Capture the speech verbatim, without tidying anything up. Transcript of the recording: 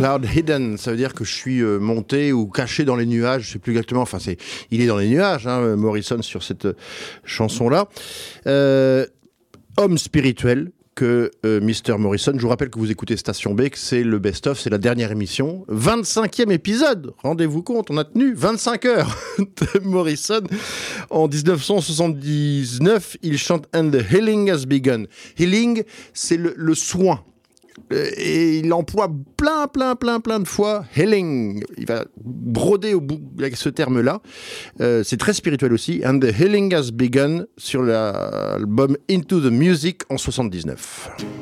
Cloud Hidden, ça veut dire que je suis euh, monté ou caché dans les nuages, je sais plus exactement, enfin c'est, il est dans les nuages, hein, Morrison sur cette euh, chanson-là. Euh, homme spirituel que euh, mister Morrison. Je vous rappelle que vous écoutez Station B, que c'est le best-of, c'est la dernière émission. vingt-cinquième épisode, rendez-vous compte, on a tenu vingt-cinq heures de Morrison. En dix-neuf cent soixante-dix-neuf, il chante « And the healing has begun ». Healing, c'est le, le soin. Et il emploie plein, plein, plein, plein de fois healing. Il va broder au bout avec ce terme-là. Euh, c'est très spirituel aussi. And the healing has begun sur l'album Into the Music en soixante-dix-neuf.